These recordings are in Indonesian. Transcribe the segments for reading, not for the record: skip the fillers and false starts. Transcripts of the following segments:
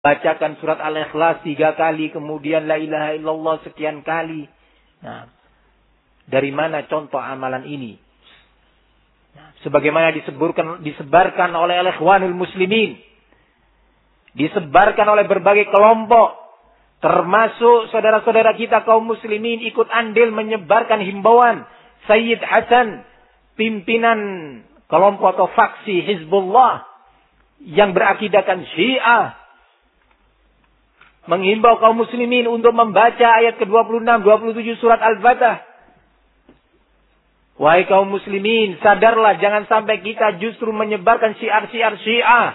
bacakan surat Al-Ikhlas 3 kali, kemudian la ilaha illallah sekian kali. Nah, dari mana contoh amalan ini? Nah, sebagaimana disebarkan oleh Ikhwanul Muslimin, disebarkan oleh berbagai kelompok, termasuk saudara-saudara kita kaum muslimin ikut andil menyebarkan himbauan Sayyid Hasan, pimpinan kelompok atau faksi Hizbullah yang berakidahkan Syiah, menghimbau kaum muslimin untuk membaca ayat ke-26, 27 surat Al-Fatah. Wahai kaum muslimin, sadarlah jangan sampai kita justru menyebarkan syiar-syiar Syiah.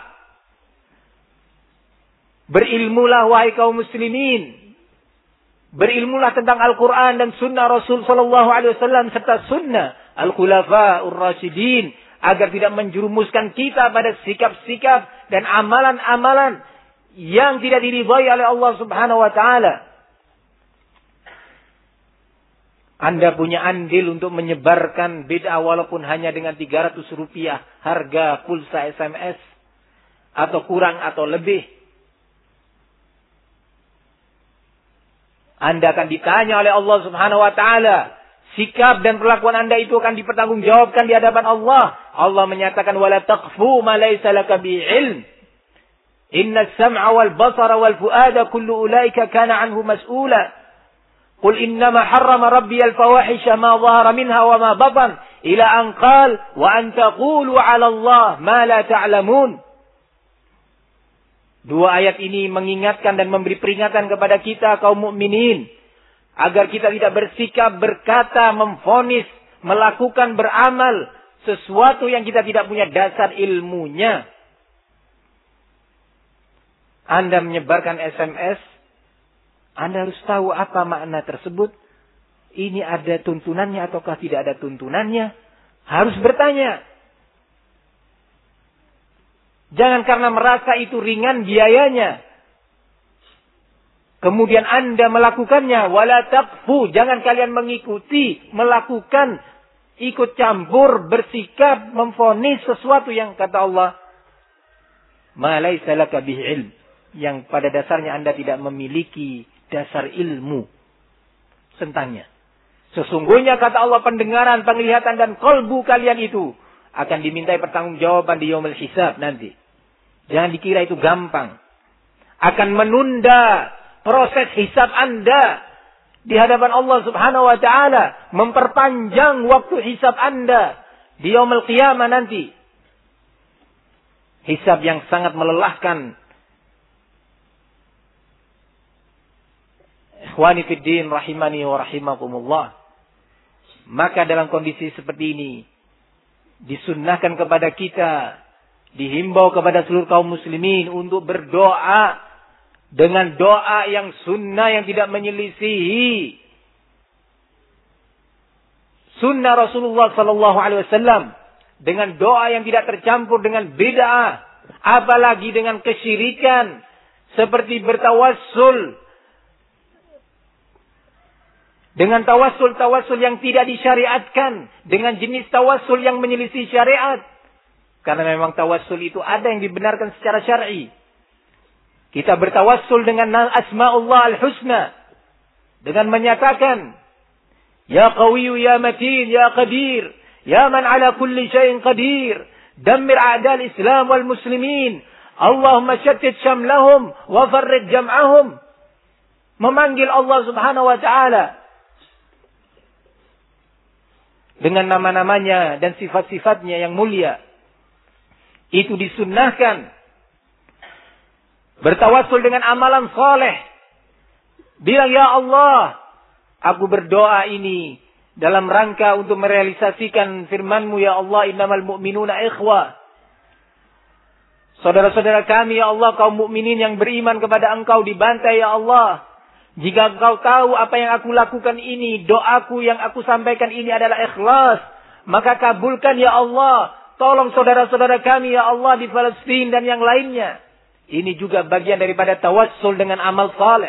Berilmulah wahai kaum muslimin. Berilmulah tentang Al-Quran dan sunnah Rasul sallallahu alaihi wasallam serta sunnah Al-Khulafa'ur Rasyidin agar tidak menjerumuskan kita pada sikap-sikap dan amalan-amalan yang tidak diridhai oleh Allah Subhanahu wa taala. Anda punya andil untuk menyebarkan bid'ah walaupun hanya dengan 300 rupiah harga pulsa SMS atau kurang atau lebih. Anda akan ditanya oleh Allah Subhanahu wa taala. Sikap dan perlakuan Anda itu akan dipertanggungjawabkan di hadapan Allah. Allah menyatakan wala taqfu ma laysa laka bi ilm. Inna as-sam'a wal basara wal fu'ada kullu ulaika kana anhu mas'ula. Qul innama harrama rabbi al-fawahisha ma dhahara minha wa ma batan ila an qala wa an taqulu 'ala Allah ma la ta'lamun. Dua ayat ini mengingatkan dan memberi peringatan kepada kita kaum mukminin agar kita tidak bersikap, berkata, memvonis, melakukan, beramal sesuatu yang kita tidak punya dasar ilmunya. Anda menyebarkan SMS, Anda harus tahu apa makna tersebut. Ini ada tuntunannya ataukah tidak ada tuntunannya. Harus bertanya. Jangan karena merasa itu ringan biayanya, kemudian Anda melakukannya. Wala taqfu, jangan kalian mengikuti, melakukan, ikut campur, bersikap, memvonis sesuatu yang kata Allah ma laysa laka bihi ilm, yang pada dasarnya Anda tidak memiliki dasar ilmu tentangnya. Sesungguhnya kata Allah pendengaran, penglihatan dan kalbu kalian itu akan dimintai pertanggungjawaban di yaumul hisab nanti. Jangan dikira itu gampang. Akan menunda proses hisab Anda di hadapan Allah Subhanahu wa taala, memperpanjang waktu hisab Anda di yaumul qiyamah nanti. Hisab yang sangat melelahkan. Ikhwani fid din rahimani wa rahimakumullah. Maka dalam kondisi seperti ini disunnahkan kepada kita, dihimbau kepada seluruh kaum muslimin untuk berdoa dengan doa yang sunnah, yang tidak menyelisihi sunnah Rasulullah sallallahu alaihi wasallam, dengan doa yang tidak tercampur dengan bid'ah, apalagi dengan kesyirikan seperti bertawassul dengan tawassul yang tidak disyariatkan, dengan jenis tawassul yang menyelisih syariat. Karena memang tawassul itu ada yang dibenarkan secara syar'i. Kita bertawassul dengan asma'ullah al-husna, dengan menyatakan ya qawiyyu ya matin ya qadir ya man ala kulli syai'in qadir dammir a'dal islam wal muslimin Allahumma shattit syamlahum wa farriq jam'ahum. Memanggil Allah Subhanahu wa taala dengan nama-namanya dan sifat-sifatnya yang mulia. Itu disunnahkan. Bertawassul dengan amalan soleh. Bilang, ya Allah, aku berdoa ini dalam rangka untuk merealisasikan firman-Mu, ya Allah, innamal mu'minuna ikhwah. Saudara-saudara kami, ya Allah, kaum mukminin yang beriman kepada Engkau dibantai, ya Allah. Jika Engkau tahu apa yang aku lakukan ini, doaku yang aku sampaikan ini adalah ikhlas, maka kabulkan ya Allah. Tolong saudara-saudara kami ya Allah di Palestina dan yang lainnya. Ini juga bagian daripada tawassul dengan amal saleh.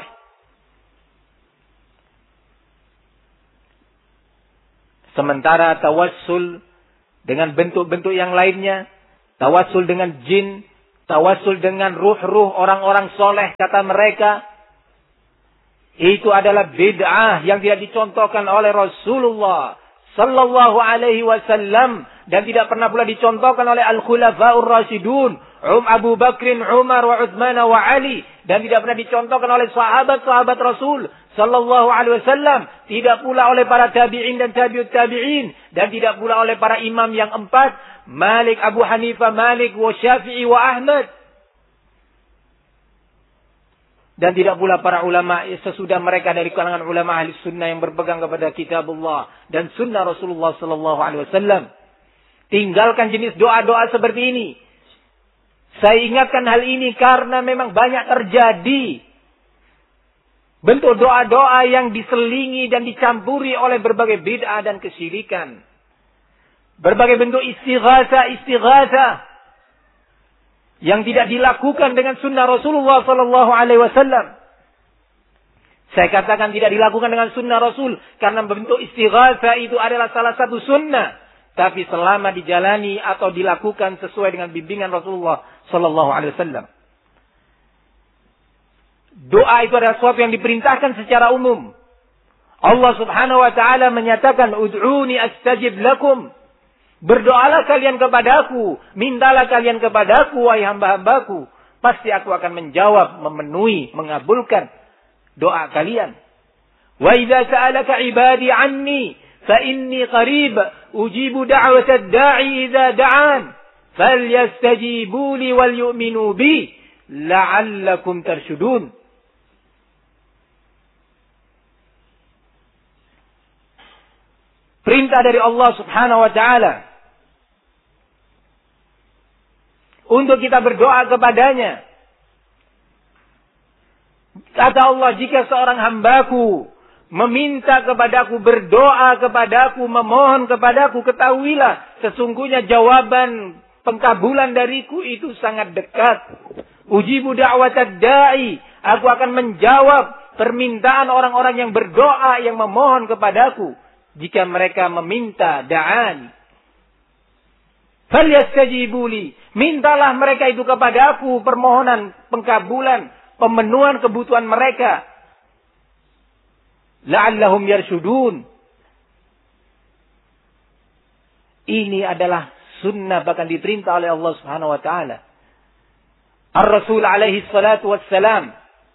Sementara tawassul dengan bentuk-bentuk yang lainnya, tawassul dengan jin, Tawassul dengan ruh-ruh orang-orang soleh, kata mereka. Itu adalah bid'ah yang tidak dicontohkan oleh Rasulullah sallallahu alaihi wasallam. Dan tidak pernah pula dicontohkan oleh Al-Khulafa'ur Rasyidun. Abu Bakrin, Umar, wa Uthman, wa Ali. Dan tidak pernah dicontohkan oleh sahabat-sahabat Rasul sallallahu alaihi wasallam. Tidak pula oleh para tabi'in dan tabi'ut tabi'in. Dan tidak pula oleh para imam yang empat. Malik, Abu Hanifah, Malik, wa Syafi'i, wa Ahmad. Dan tidak pula para ulama sesudah mereka dari kalangan ulama ahli sunnah yang berpegang kepada kitabullah dan sunnah Rasulullah sallallahu alaihi wasallam. Tinggalkan jenis doa-doa seperti ini. Saya ingatkan hal ini karena memang banyak terjadi bentuk doa-doa yang diselingi dan dicampuri oleh berbagai bid'ah dan kesyirikan. Berbagai bentuk istighatsah yang tidak dilakukan dengan sunnah Rasulullah sallallahu alaihi wasallam. Saya katakan tidak dilakukan dengan sunnah Rasul karena bentuk istighatsah itu adalah salah satu sunnah. Tapi selama dijalani atau dilakukan sesuai dengan bimbingan Rasulullah sallallahu alaihi wasallam. Doa itu adalah sesuatu yang diperintahkan secara umum. Allah Subhanahu wa taala menyatakan, "Ud'uni astajib lakum." Berdoalah kalian kepadaku, mintalah kalian kepadaku wahai hamba-hambaku, pasti aku akan menjawab, memenuhi, mengabulkan doa kalian. Wa idza sa'alaka 'ibadi 'anni fa inni qarib ujibu da'watad da'i idza da'an falyastajibu li wal yu'minu bi la'allakum tarshudun. Perintah dari Allah Subhanahu wa taala untuk kita berdoa kepadanya. Kata Allah, jika seorang hambaku meminta kepadaku, berdoa kepadaku, memohon kepadaku, ketahuilah sesungguhnya jawaban pengkabulan dariku itu sangat dekat. Ujibu da'watad da'i, aku akan menjawab permintaan orang-orang yang berdoa, yang memohon kepadaku jika mereka meminta da'an. Falyastajibuli, mintalah mereka itu kepadaku permohonan pengkabulan, pemenuhan kebutuhan mereka. La'allahum yarshudun. Ini adalah sunnah, bahkan diperintah oleh Allah Subhanahu wa taala. Ar-Rasul alaihi salatu wassalam,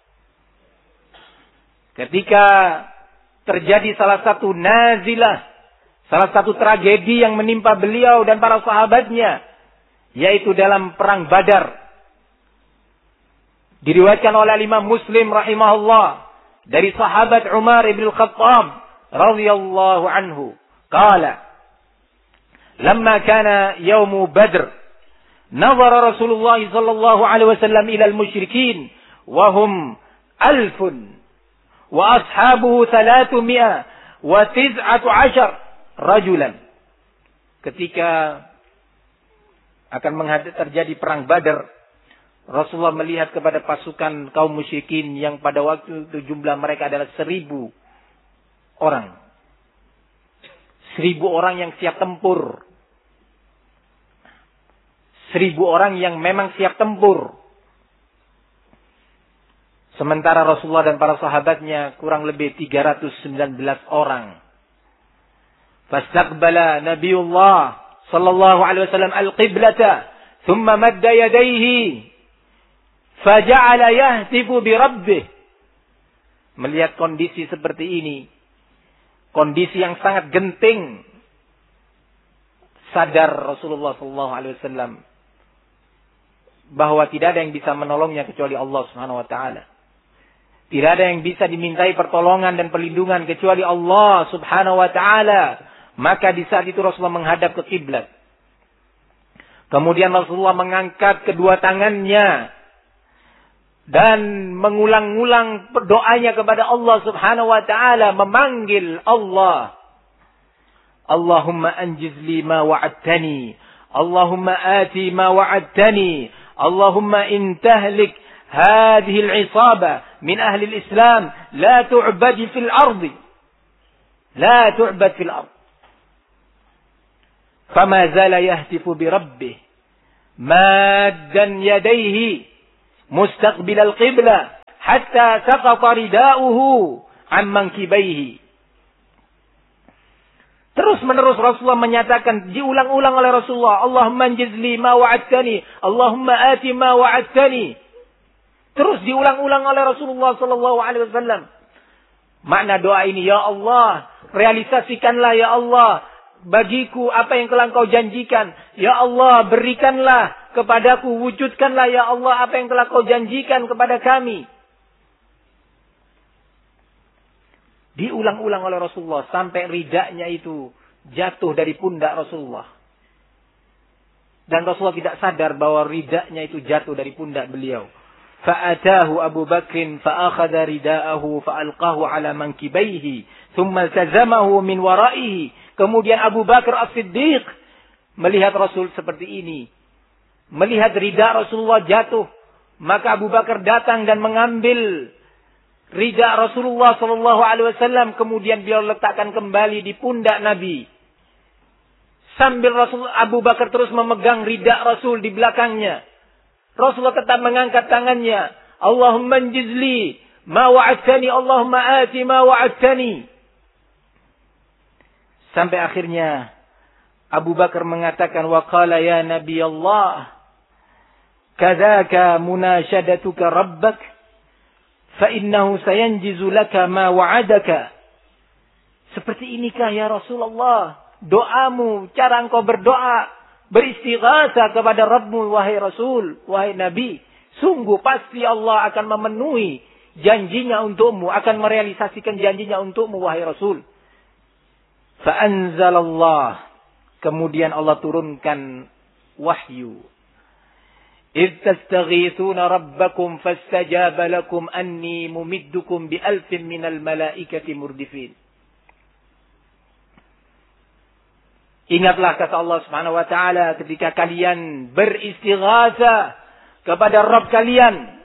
ketika terjadi salah satu nazilah, salah satu tragedi yang menimpa beliau dan para sahabatnya, yaitu dalam perang Badar. Diriwayatkan oleh Imam Muslim rahimahullah dari sahabat Umar ibn al-Khattab radhiyallahu anhu, qala lamma kana yaumu Badr nazara Rasulullah sallallahu alaihi wasallam ila al-musyrikin wa hum 1000 wa ashabuhu 319 rajulan. Ketika akan terjadi perang Badar, Rasulullah melihat kepada pasukan kaum musyrikin yang pada waktu itu jumlah mereka adalah 1000 orang. 1000 orang yang siap tempur. 1000 orang yang memang siap tempur. Sementara Rasulullah dan para sahabatnya kurang lebih 319 orang. Fastaqbala Nabiullah sallallahu alaihi wasallam al-qiblata, thumma madda yadayhi, faja'ala yahtifu bi rabbih. Melihat kondisi seperti ini, kondisi yang sangat genting, sadar Rasulullah sallallahu alaihi wasallam bahwa tidak ada yang bisa menolongnya kecuali Allah Subhanahu wa taala. Tidak ada yang bisa dimintai pertolongan dan perlindungan kecuali Allah Subhanahu wa taala. Maka di saat itu Rasulullah menghadap ke kiblat. Kemudian Rasulullah mengangkat kedua tangannya dan mengulang-ulang doanya kepada Allah Subhanahu wa taala, memanggil Allah. Allahumma anjiz li ma wa'adtani, Allahumma ati ma wa'adtani, Allahumma in tahlik hadhihi al-'isaba min ahli al-Islam la tu'bad fil ardi, la tu'bad fil ardi. Fama zala yahtifu bi rabbih maddan yadayhi mustaqbilal qiblah hatta saqata rida'uhu an mankibaihi. Terus menerus Rasulullah menyatakan, diulang-ulang oleh Rasulullah, Allahumma anjizli ma wa'adtani, Allahumma ati ma wa'adtani. Terus diulang-ulang oleh Rasulullah sallallahu alaihi wasallam. Makna doa ini, ya Allah, realisasikanlah ya Allah bagiku apa yang telah Engkau janjikan. Ya Allah, berikanlah kepadaku, wujudkanlah ya Allah apa yang telah Kau janjikan kepada kami. Diulang-ulang oleh Rasulullah sampai ridanya itu jatuh dari pundak Rasulullah. Dan Rasulullah tidak sadar bahwa ridanya itu jatuh dari pundak beliau. Fa'atahu Abu Bakrin fa'akhadha rida'ahu fa'alqahu ala mankibaihi thumma iltazamahu min waraihi. Kemudian Abu Bakar As-Siddiq melihat Rasul seperti ini, melihat rida Rasulullah jatuh, maka Abu Bakar datang dan mengambil rida Rasulullah sallallahu alaihi wasallam, kemudian beliau letakkan kembali di pundak Nabi. Sambil Abu Bakar terus memegang rida Rasul di belakangnya. Rasulullah tetap mengangkat tangannya. Allahumma anjizli ma wa'adtani, Allahumma ati ma wa'adtani. Sampai akhirnya Abu Bakar mengatakan, wa qala ya Nabi Allah, kadzaka munashadatuka rabbak, fa innahu sayanjizu laka ma wa'adaka. Seperti inikah ya Rasulullah doamu, cara engkau berdoa, beristighatsah kepada Rabbmu wahai Rasul, wahai Nabi. Sungguh pasti Allah akan memenuhi janjinya untukmu, akan merealisasikan janjinya untukmu wahai Rasul. Fa anzalallah, kemudian Allah turunkan wahyu. إذ تستغيثون ربكم فاستجاب لكم أني ممدكم بألف من الملائكة مردفين. Ingatlah kata Allah Subhanahu wa taala ketika kalian beristighatsah kepada Rabb kalian.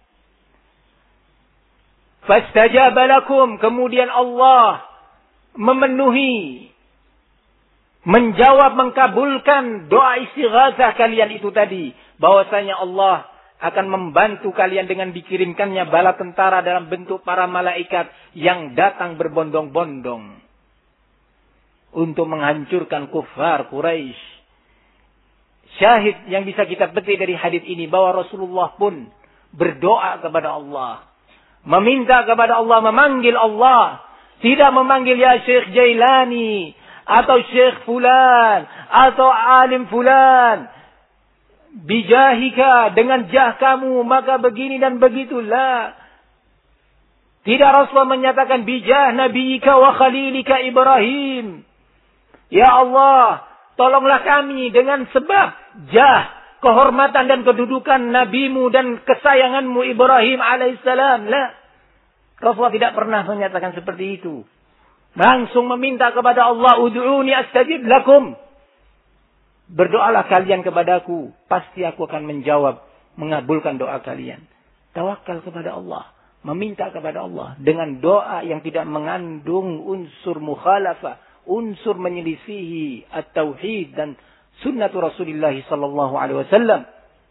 Fastajaba lakum, kemudian Allah memenuhi, menjawab, mengkabulkan doa istighatsah kalian itu tadi. Bahwasanya Allah akan membantu kalian dengan dikirimkannya bala tentara dalam bentuk para malaikat yang datang berbondong-bondong untuk menghancurkan kufar Quraisy. Syahid yang bisa kita petik dari hadis ini bahwa Rasulullah pun berdoa kepada Allah, meminta kepada Allah, memanggil Allah, tidak memanggil ya Syekh Jailani atau Syekh Fulan atau Alim Fulan. Bijahika, dengan jah kamu maka begini dan begitulah. Tidak, Rasulullah menyatakan bijah nabiyika wa khalilika Ibrahim. Ya Allah, tolonglah kami dengan sebab jah, kehormatan dan kedudukan nabimu dan kesayanganmu Ibrahim alaihissalam. La. Rasulullah tidak pernah menyatakan seperti itu. Langsung meminta kepada Allah, ud'uni astajib lakum. Berdoalah kalian kepadaku, pasti aku akan menjawab, mengabulkan doa kalian. Tawakal kepada Allah, meminta kepada Allah dengan doa yang tidak mengandung unsur mukhalafah, unsur menyelisihi at-tauhid dan sunnatu Rasulullah sallallahu alaihi wasallam.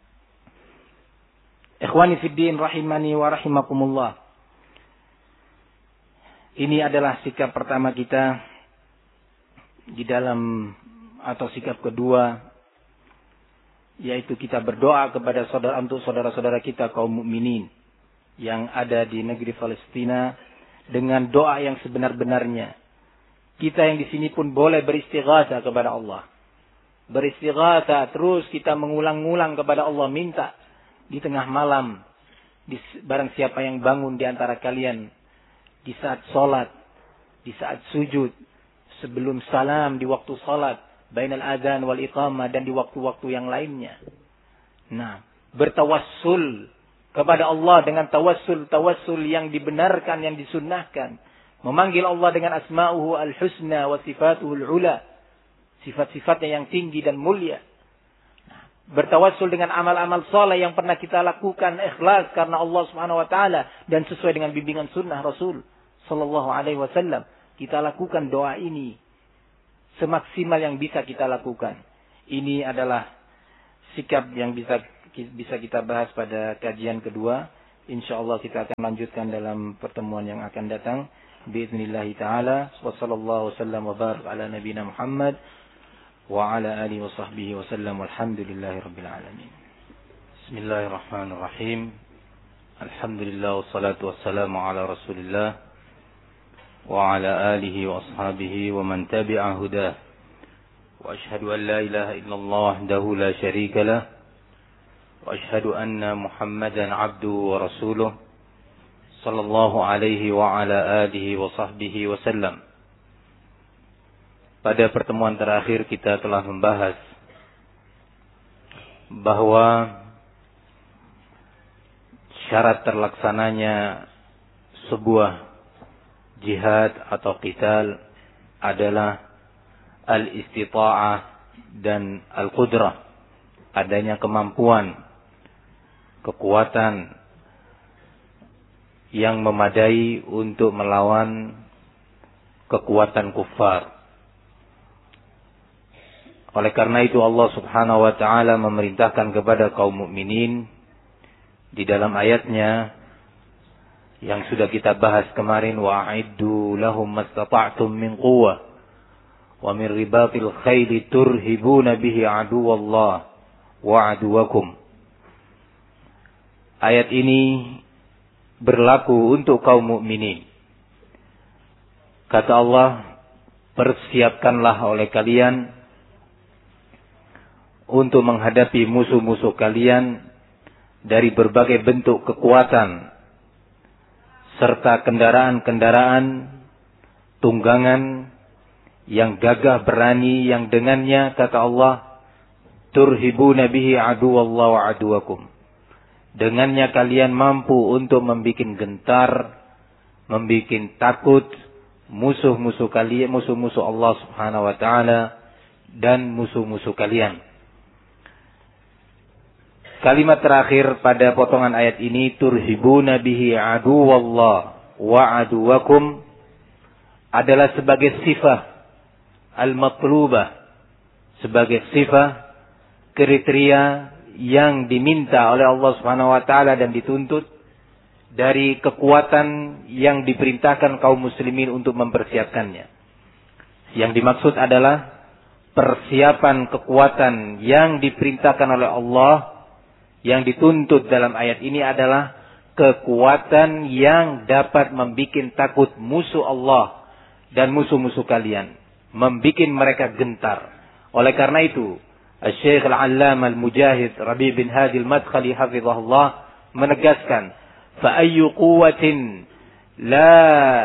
Ikhwani fid din rahimani wa rahimakumullah. Ini adalah sikap pertama kita di dalam, atau sikap kedua, yaitu kita berdoa kepada untuk saudara-saudara kita kaum mukminin yang ada di negeri Palestina dengan doa yang sebenar-benarnya. Kita yang di sini pun boleh beristighatsah kepada Allah. Beristighatsah terus kita mengulang-ulang kepada Allah, minta di tengah malam, barang siapa yang bangun di antara kalian di saat salat, di saat sujud, sebelum salam, di waktu salat, bainal adzan wal iqamah, dan di waktu-waktu yang lainnya. Nah, bertawassul kepada Allah dengan tawassul yang dibenarkan, yang disunnahkan. Memanggil Allah dengan asma'uhu al-husna wa sifatuhu al-ula. Sifat-sifatnya yang tinggi dan mulia. Nah, bertawassul dengan amal-amal saleh yang pernah kita lakukan ikhlas karena Allah Subhanahu wa taala dan sesuai dengan bimbingan sunnah Rasul sallallahu alaihi wasallam. Kita lakukan doa ini semaksimal yang bisa kita lakukan. Ini adalah sikap yang bisa kita bahas pada kajian kedua. Insyaallah kita akan lanjutkan dalam pertemuan yang akan datang. Biiznillah taala. Wassallallahu wasallam wa barak ala nabiyina Muhammad wa ala alihi wa sahbihi wasallam. Walhamdulillahirabbil alamin. Bismillahirrahmanirrahim. Alhamdulillah wassalatu wassalamu ala Rasulillah wa ala alihi wa ashabihi wa man tabi'a hudah. Wa asyhadu an la ilaha illallah wahdahu la syarika lah. وأشهد أن محمدا عبده ورسوله صلى الله عليه وعلى آله وصحبه وسلم. Pada pertemuan terakhir kita telah membahas bahwa syarat terlaksananya sebuah jihad atau qital adalah al-istita'ah dan al-qudrah, adanya kemampuan, kekuatan yang memadai untuk melawan kekuatan kufar. Oleh karena itu Allah Subhanahu wa taala memerintahkan kepada kaum mukminin di dalam ayatnya yang sudah kita bahas kemarin, wa'iddu lahum mastata'tum min quwwah wa min ribatil khayli turhibuna bihi aduwallah wa aduwakum. Ayat ini berlaku untuk kaum mukminin. Kata Allah, persiapkanlah oleh kalian untuk menghadapi musuh-musuh kalian dari berbagai bentuk kekuatan serta kendaraan-kendaraan tunggangan yang gagah berani, yang dengannya kata Allah, turhibuna bihi aduwallah wa aduwakum. Dengannya kalian mampu untuk membuat gentar, membuat takut musuh-musuh kalian, musuh-musuh Allah Subhanahu wa taala dan musuh-musuh kalian. Kalimat terakhir pada potongan ayat ini, turhibuna bihi aduwallah wa aduwakum, adalah sebagai sifat al-matlubah, sebagai sifat kriteria yang diminta oleh Allah Subhanahu wa taala dan dituntut dari kekuatan yang diperintahkan kaum muslimin untuk mempersiapkannya. Yang dimaksud adalah persiapan kekuatan yang diperintahkan oleh Allah, yang dituntut dalam ayat ini adalah kekuatan yang dapat membuat takut musuh Allah dan musuh-musuh kalian, membuat mereka gentar. Oleh karena itu Syekh Al-Allamah Al-Mujahid Rabi' bin Hadi Al-Madkhali hafizahullah menegaskan, fa ayyu quwwatin la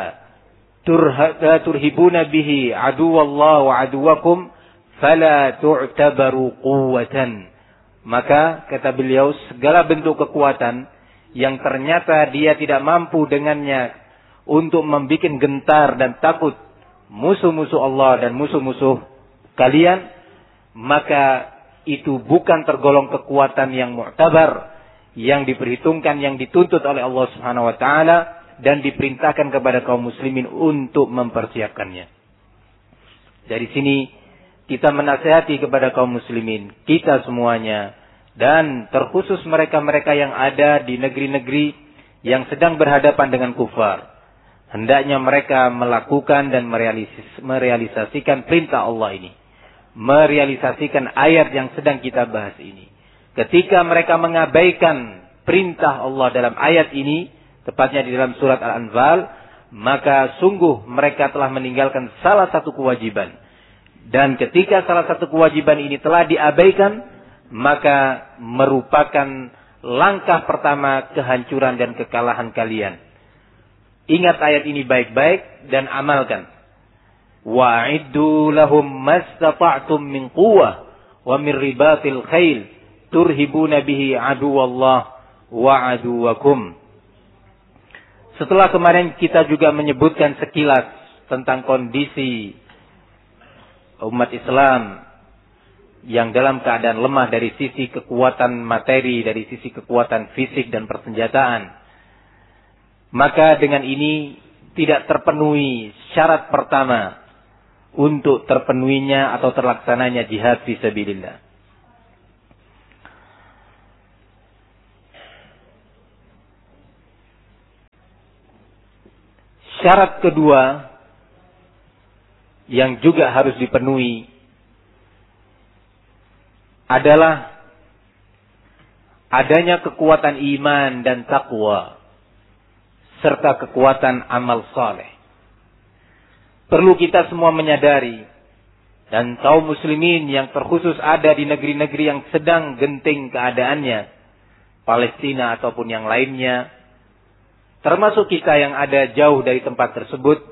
turhibuna bihi aduwallah wa aduwakum fala tu'tabaru quwwatan. Maka kata beliau, segala bentuk kekuatan yang ternyata dia tidak mampu dengannya untuk membuat gentar dan takut musuh-musuh Allah dan musuh-musuh kalian, maka itu bukan tergolong kekuatan yang mu'tabar, yang diperhitungkan, yang dituntut oleh Allah Subhanahu wa taala dan diperintahkan kepada kaum muslimin untuk mempersiapkannya. Dari sini kita menasihati kepada kaum muslimin, kita semuanya, dan terkhusus mereka-mereka yang ada di negeri-negeri yang sedang berhadapan dengan kufar. Hendaknya mereka melakukan dan merealisasikan perintah Allah ini, merealisasikan ayat yang sedang kita bahas ini. Ketika mereka mengabaikan perintah Allah dalam ayat ini, tepatnya di dalam surat Al-Anfal, maka sungguh mereka telah meninggalkan salah satu kewajiban. Dan ketika salah satu kewajiban ini telah diabaikan, maka merupakan langkah pertama kehancuran dan kekalahan kalian. Ingat ayat ini baik-baik dan amalkan. Wa'iddu lahum mastata'tum min quwwah wa min ribatil khail turhibuna bihi aduwallah wa aduwakum. Setelah kemarin kita juga menyebutkan sekilas tentang kondisi umat Islam yang dalam keadaan lemah dari sisi kekuatan materi, dari sisi kekuatan fisik dan persenjataan. Maka dengan ini tidak terpenuhi syarat pertama untuk terpenuhinya atau terlaksananya jihad fi sabilillah. Syarat kedua yang juga harus dipenuhi adalah adanya kekuatan iman dan takwa serta kekuatan amal saleh. Perlu kita semua menyadari, dan kaum muslimin yang terkhusus ada di negeri-negeri yang sedang genting keadaannya, Palestina ataupun yang lainnya, termasuk kita yang ada jauh dari tempat tersebut,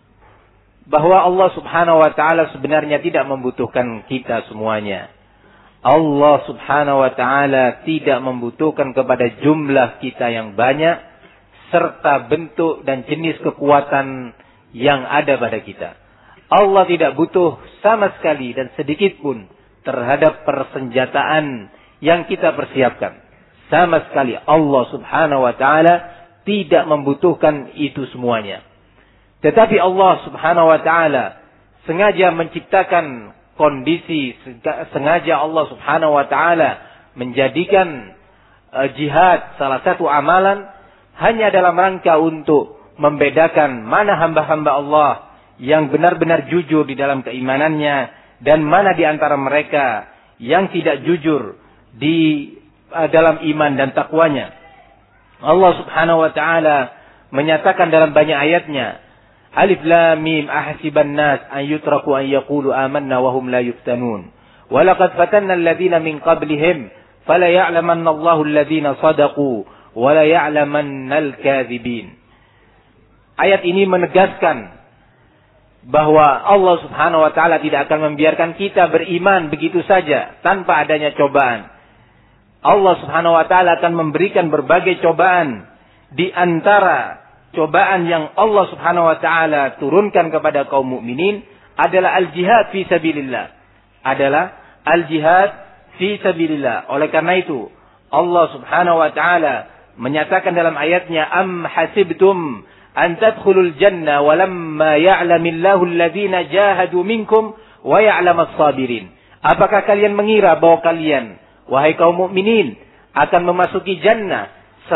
bahwa Allah subhanahu wa ta'ala sebenarnya tidak membutuhkan kita semuanya. Allah subhanahu wa ta'ala tidak membutuhkan kepada jumlah kita yang banyak, serta bentuk dan jenis kekuatan yang ada pada kita. Allah tidak butuh sama sekali dan sedikit pun terhadap persenjataan yang kita persiapkan. Sama sekali Allah subhanahu wa ta'ala tidak membutuhkan itu semuanya. Tetapi Allah subhanahu wa ta'ala sengaja menciptakan kondisi, sengaja Allah subhanahu wa ta'ala menjadikan jihad salah satu amalan hanya dalam rangka untuk membedakan mana hamba-hamba Allah yang benar-benar jujur di dalam keimanannya dan mana di antara mereka yang tidak jujur di dalam iman dan takwanya. Allah subhanahu wa ta'ala menyatakan dalam banyak ayatnya, Alif lam mim ahasiban nas an yutraku an yaqulu amanna wa hum la yuftanun. Wa laqad fatanna alladhina min qablihim fala ya'lamanna Allahu alladhina sadaqu wa la ya'lamanna al-kadhibin. Ayat ini menegaskan bahwa Allah subhanahu wa ta'ala tidak akan membiarkan kita beriman begitu saja tanpa adanya cobaan. Allah subhanahu wa ta'ala akan memberikan berbagai cobaan. Di antara cobaan yang Allah subhanahu wa ta'ala turunkan kepada kaum mukminin adalah al-jihad fi sabilillah. Adalah al-jihad fi sabilillah. Oleh karena itu Allah subhanahu wa ta'ala menyatakan dalam ayatnya, Am hasibtum an tadkhulul jannah walamma ya'lamillahu alladhina jahadu minkum wa ya'lamas sabirin. Apakah kalian mengira bahwa kalian, wahai kaum mukminin, akan memasuki jannah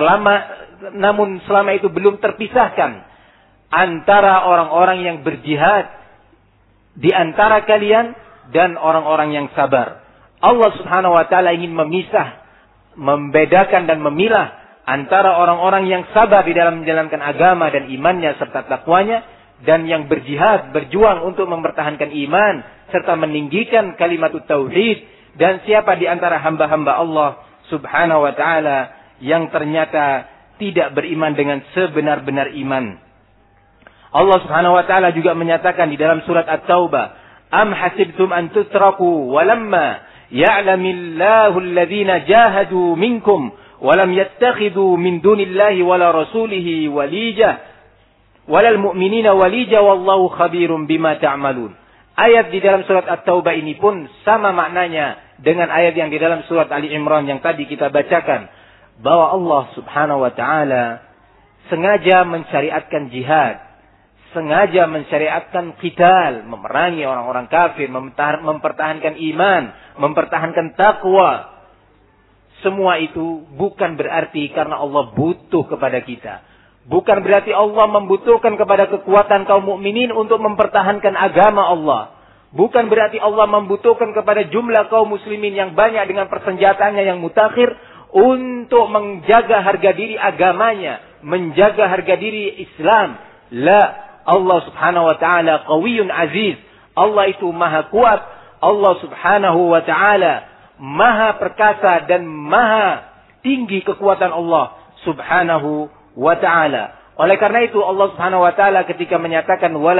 namun selama itu belum terpisahkan antara orang-orang yang berjihad di antara kalian dan orang-orang yang sabar. Allah subhanahu wa ta'ala ingin memisah, membedakan dan memilah antara orang-orang yang sabar di dalam menjalankan agama dan imannya serta takwanya, dan yang berjihad, berjuang untuk mempertahankan iman serta meninggikan kalimat tauhid. Dan siapa di antara hamba-hamba Allah subhanahu wa ta'ala yang ternyata tidak beriman dengan sebenar-benar iman. Allah subhanahu wa ta'ala juga menyatakan di dalam surat At-Taubah, Am hasibtum an tutraku walamma ya'lamillahu alladhina jahadu minkum walam yattakhidhu min dunillahi wala rasulihi walija walal mu'minina walija wallahu khabirum bima ta'malun. Ayat di dalam surat At-Taubah ini pun sama maknanya dengan ayat yang di dalam surat Ali Imran yang tadi kita bacakan, bahwa Allah subhanahu wa ta'ala sengaja mensyariatkan jihad, sengaja mensyariatkan qital, memerangi orang-orang kafir, mempertahankan iman, mempertahankan takwa. Semua itu bukan berarti karena Allah butuh kepada kita. Bukan berarti Allah membutuhkan kepada kekuatan kaum mukminin untuk mempertahankan agama Allah. Bukan berarti Allah membutuhkan kepada jumlah kaum muslimin yang banyak dengan persenjataannya yang mutakhir untuk menjaga harga diri agamanya, menjaga harga diri Islam. La, Allah subhanahu wa ta'ala qawiyyun aziz. Allah itu maha kuat. Allah subhanahu wa ta'ala maha perkasa dan maha tinggi kekuatan Allah subhanahu wa ta'ala. Oleh karena itu Allah subhanahu wa ta'ala ketika menyatakan wala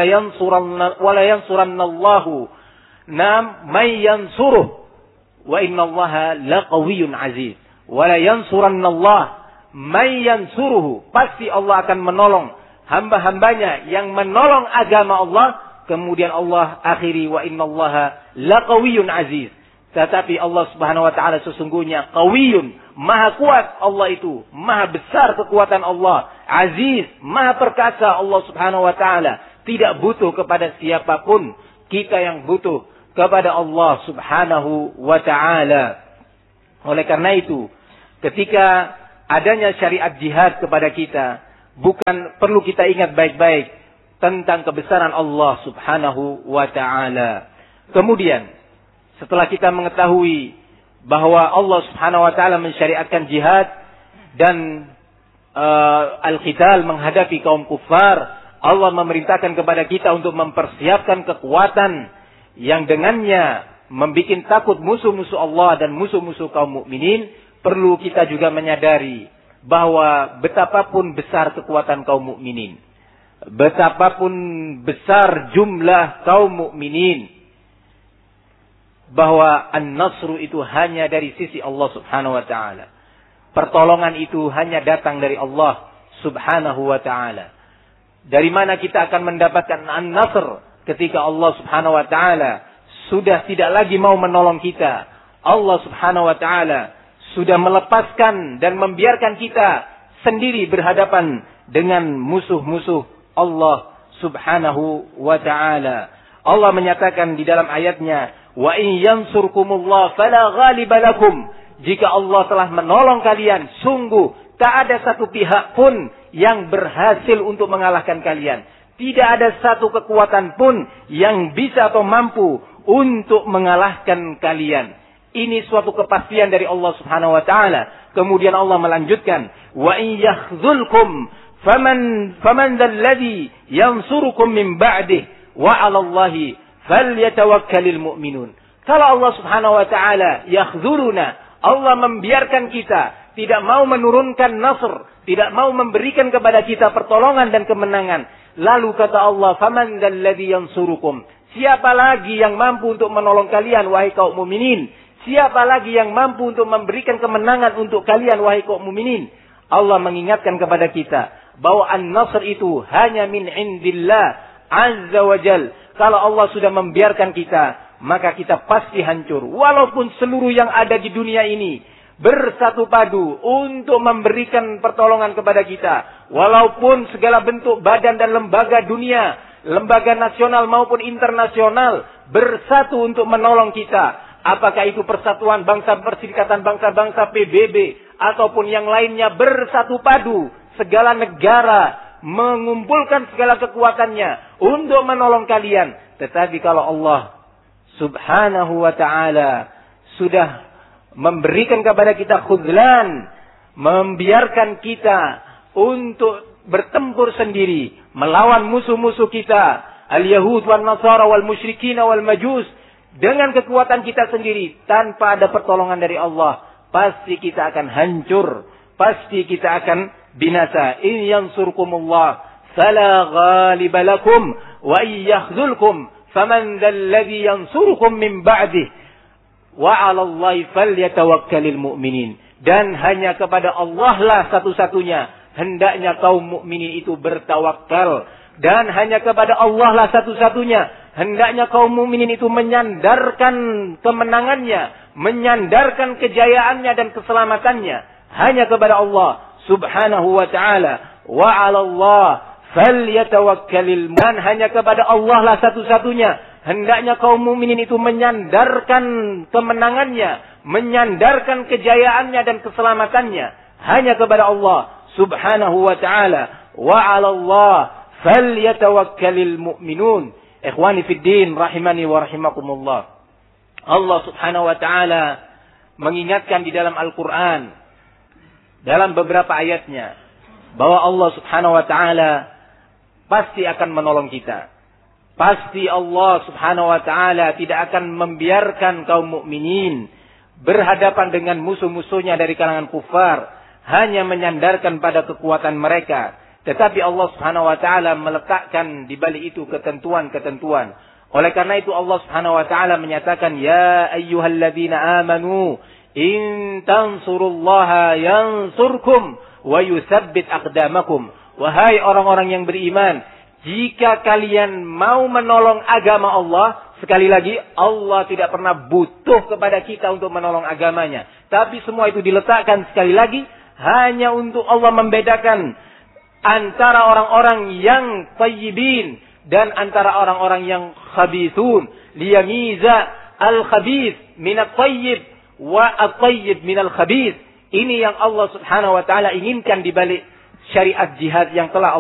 yansurannallahu may yansuruh wa innallaha laqawiyyun aziz. Wala yansurannallah may yansuruhu, pasti Allah akan menolong hamba-hambanya yang menolong agama Allah. Kemudian Allah akhiri wa innallaha laqawiyyun aziz. Tetapi Allah subhanahu wa ta'ala sesungguhnya qawiyun, maha kuat Allah itu, maha besar kekuatan Allah, aziz, maha perkasa Allah subhanahu wa ta'ala. Tidak butuh kepada siapapun, kita yang butuh kepada Allah subhanahu wa ta'ala. Oleh karena itu, ketika adanya syariat jihad kepada kita, bukan perlu kita ingat baik-baik tentang kebesaran Allah subhanahu wa ta'ala. Kemudian, setelah kita mengetahui bahwa Allah subhanahu wa ta'ala mensyariatkan jihad dan al-qital menghadapi kaum kufar, Allah memerintahkan kepada kita untuk mempersiapkan kekuatan yang dengannya membuat takut musuh-musuh Allah dan musuh-musuh kaum mukminin. Perlu kita juga menyadari bahwa betapapun besar kekuatan kaum mukminin, betapapun besar jumlah kaum mukminin, bahwa an-nasru itu hanya dari sisi Allah subhanahu wa ta'ala. Pertolongan itu hanya datang dari Allah subhanahu wa ta'ala. Dari mana kita akan mendapatkan an-nasr ketika Allah subhanahu wa ta'ala sudah tidak lagi mau menolong kita. Allah subhanahu wa ta'ala sudah melepaskan dan membiarkan kita sendiri berhadapan dengan musuh-musuh Allah subhanahu wa ta'ala. Allah menyatakan di dalam ayatnya, wa in yansurkumullah fala ghaliba lakum. Jika Allah telah menolong kalian, sungguh tak ada satu pihak pun yang berhasil untuk mengalahkan kalian. Tidak ada satu kekuatan pun yang bisa atau mampu untuk mengalahkan kalian. Ini suatu kepastian dari Allah subhanahu wa ta'ala. Kemudian Allah melanjutkan, wa in yakhzulkum faman dzalladzi yansurukum min ba'dih wa 'alallahi falyatawakkalul mu'minun. Kalau Allah subhanahu wa ta'ala yakhzuluna, Allah membiarkan kita, tidak mau menurunkan nasr, tidak mau memberikan kepada kita pertolongan dan kemenangan. Lalu kata Allah, faman dzalladzi yansurukum. Siapa lagi yang mampu untuk menolong kalian wahai kaum mukminin? Siapa lagi yang mampu untuk memberikan kemenangan untuk kalian wahai kaum mukminin? Allah mengingatkan kepada kita bahwa an-nasr itu hanya min indillah azza wa jal. Kalau Allah sudah membiarkan kita, maka kita pasti hancur. Walaupun seluruh yang ada di dunia ini bersatu padu untuk memberikan pertolongan kepada kita. Walaupun segala bentuk badan dan lembaga dunia, lembaga nasional maupun internasional bersatu untuk menolong kita. Apakah itu Persatuan Bangsa, Perserikatan Bangsa-Bangsa PBB, ataupun yang lainnya bersatu padu. Segala negara mengumpulkan segala kekuatannya untuk menolong kalian. Tetapi kalau Allah subhanahu wa ta'ala sudah memberikan kepada kita khudlan, membiarkan kita untuk bertempur sendiri melawan musuh-musuh kita, al-Yahud wal Nasara wal musyrikin wal majus, dengan kekuatan kita sendiri tanpa ada pertolongan dari Allah, pasti kita akan hancur, pasti kita akan binasa. In yansurkumullah fala ghaliba lakum wa in yakhzulkum faman dzalladzi yansurukum min ba'dih wa 'alallahi falyatawakkalul mu'minin. Dan hanya kepada Allah lah satu-satunya hendaknya kaum mukminin itu bertawakal, dan hanya kepada Allah lah satu-satunya hendaknya kaum mukminin itu menyandarkan kemenangannya, menyandarkan kejayaannya dan keselamatannya hanya kepada Allah subhanahu wa ta'ala. Wa 'alallah falyatawakkalul mu'min. Dan hanya kepada Allah lah satu-satunya hendaknya kaum mukminin itu menyandarkan kemenangannya, menyandarkan kejayaannya dan keselamatannya hanya kepada Allah subhanahu wa ta'ala. Wa 'alallah falyatawakkalul mu'minun. Ikhwani fid din rahimani wa rahimakumullah. Allah subhanahu wa ta'ala mengingatkan di dalam Al-Quran, dalam beberapa ayatnya, bahwa Allah subhanahu wa ta'ala pasti akan menolong kita. Pasti Allah subhanahu wa ta'ala tidak akan membiarkan kaum mukminin berhadapan dengan musuh-musuhnya dari kalangan kufar hanya menyandarkan pada kekuatan mereka. Tetapi Allah subhanahu wa ta'ala meletakkan di balik itu ketentuan-ketentuan. Oleh karena itu Allah subhanahu wa ta'ala menyatakan, ya ayyuhalladzina amanu in tansurullaha yansurkum wa yutsabbit aqdamakum. Wahai orang-orang yang beriman, jika kalian mau menolong agama Allah, sekali lagi Allah tidak pernah butuh kepada kita untuk menolong agamanya. Tapi semua itu diletakkan sekali lagi hanya untuk Allah membedakan antara orang-orang yang tayyibin dan antara orang-orang yang khabithun, liyamiza al-khabith min at-tayyib wa at-tayyib min al-khabith. Ini yang Allah subhanahu wa ta'ala inginkan di balik syariat jihad yang telah